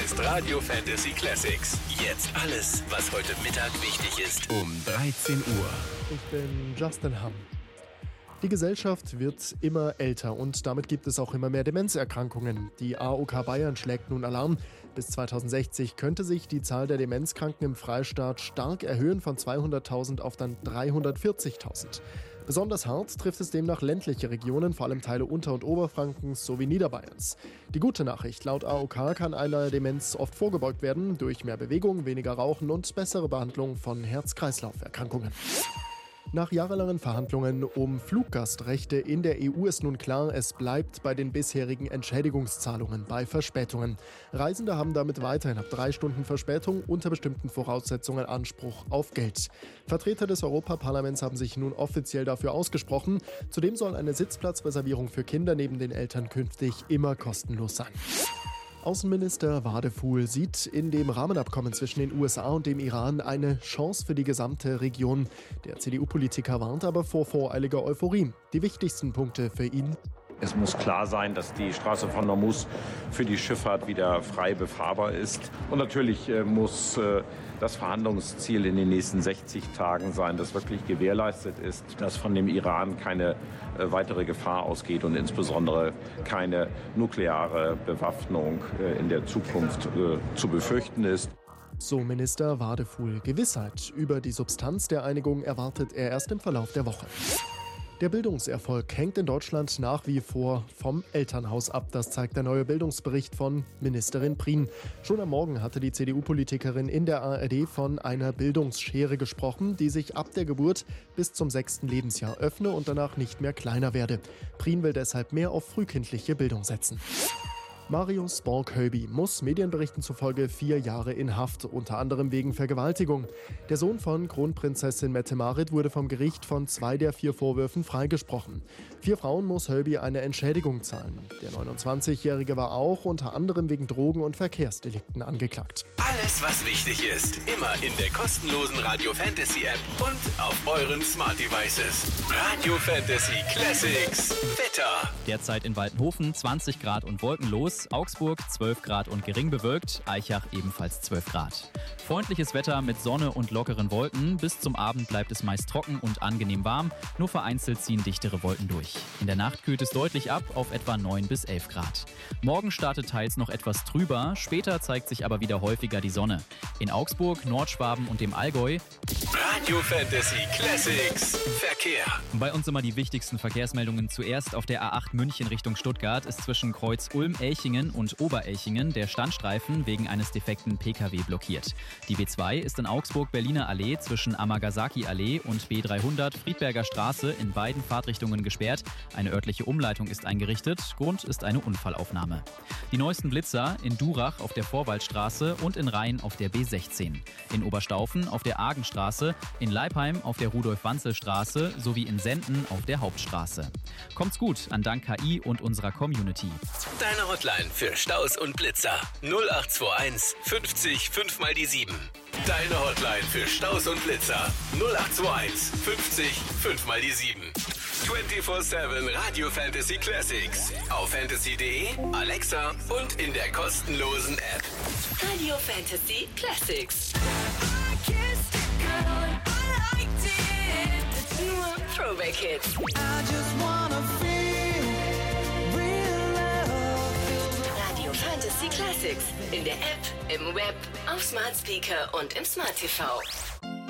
ist Radio Fantasy Classics. Jetzt alles, was heute Mittag wichtig ist, um 13 Uhr. Ich bin Justin Hamm. Die Gesellschaft wird immer älter und damit gibt es auch immer mehr Demenzerkrankungen. Die AOK Bayern schlägt nun Alarm. Bis 2060 könnte sich die Zahl der Demenzkranken im Freistaat stark erhöhen, von 200.000 auf dann 340.000. Besonders hart trifft es demnach ländliche Regionen, vor allem Teile Unter- und Oberfrankens sowie Niederbayerns. Die gute Nachricht: Laut AOK kann einer Demenz oft vorgebeugt werden durch mehr Bewegung, weniger Rauchen und bessere Behandlung von Herz-Kreislauf-Erkrankungen. Nach jahrelangen Verhandlungen um Fluggastrechte in der EU ist nun klar, es bleibt bei den bisherigen Entschädigungszahlungen bei Verspätungen. Reisende haben damit weiterhin ab 3 Stunden Verspätung unter bestimmten Voraussetzungen Anspruch auf Geld. Vertreter des Europaparlaments haben sich nun offiziell dafür ausgesprochen. Zudem soll eine Sitzplatzreservierung für Kinder neben den Eltern künftig immer kostenlos sein. Außenminister Wadefuhl sieht in dem Rahmenabkommen zwischen den USA und dem Iran eine Chance für die gesamte Region. Der CDU-Politiker warnt aber vor voreiliger Euphorie. Die wichtigsten Punkte für ihn: Es muss klar sein, dass die Straße von Hormuz für die Schifffahrt wieder frei befahrbar ist. Und natürlich muss das Verhandlungsziel in den nächsten 60 Tagen sein, dass wirklich gewährleistet ist, dass von dem Iran keine weitere Gefahr ausgeht und insbesondere keine nukleare Bewaffnung in der Zukunft zu befürchten ist. So Minister Wadefuhl. Gewissheit über die Substanz der Einigung erwartet er erst im Verlauf der Woche. Der Bildungserfolg hängt in Deutschland nach wie vor vom Elternhaus ab. Das zeigt der neue Bildungsbericht von Ministerin Prien. Schon am Morgen hatte die CDU-Politikerin in der ARD von einer Bildungsschere gesprochen, die sich ab der Geburt bis zum 6. Lebensjahr öffne und danach nicht mehr kleiner werde. Prien will deshalb mehr auf frühkindliche Bildung setzen. Marius Borg-Hölby muss Medienberichten zufolge 4 Jahre in Haft, unter anderem wegen Vergewaltigung. Der Sohn von Kronprinzessin Mette-Marit wurde vom Gericht von 2 der 4 Vorwürfen freigesprochen. 4 Frauen muss Hölby eine Entschädigung zahlen. Der 29-Jährige war auch unter anderem wegen Drogen- und Verkehrsdelikten angeklagt. Alles, was wichtig ist, immer in der kostenlosen Radio Fantasy App und auf euren Smart Devices. Radio Fantasy Classics. Wetter. Derzeit in Waltenhofen 20 Grad und wolkenlos, Augsburg 12 Grad und gering bewölkt, Aichach ebenfalls 12 Grad. Freundliches Wetter mit Sonne und lockeren Wolken. Bis zum Abend bleibt es meist trocken und angenehm warm, nur vereinzelt ziehen dichtere Wolken durch. In der Nacht kühlt es deutlich ab auf etwa 9 bis 11 Grad. Morgen startet teils noch etwas trüber, später zeigt sich aber wieder häufiger die Sonne. In Augsburg, Nordschwaben und dem Allgäu Radio Fantasy Classics. Verkehr. Bei uns immer die wichtigsten Verkehrsmeldungen. Zuerst auf der A8 München Richtung Stuttgart ist zwischen Kreuz Ulm-Elchingen und Oberelchingen der Standstreifen wegen eines defekten Pkw blockiert. Die B2 ist in Augsburg-Berliner Allee zwischen Amagasaki-Allee und B300 Friedberger Straße in beiden Fahrtrichtungen gesperrt. Eine örtliche Umleitung ist eingerichtet. Grund ist eine Unfallaufnahme. Die neuesten Blitzer in Durach auf der Vorwaldstraße und in Rhein auf der B16. In Oberstaufen auf der Argenstraße, in Leipheim auf der Rudolf-Wanzel-Straße sowie in Senden auf der Hauptstraße. Kommt's gut an Dank KI und unserer Community. Deine Hotline für Staus und Blitzer 0821 50 5 mal die 7. Deine Hotline für Staus und Blitzer 0821 50 5 mal die 7. 24/7 Radio Fantasy Classics auf fantasy.de, Alexa und in der kostenlosen App. Radio Fantasy Classics. Nur Throwback Hits. Radio Fantasy Classics in der App, im Web, auf Smart Speaker und im Smart TV.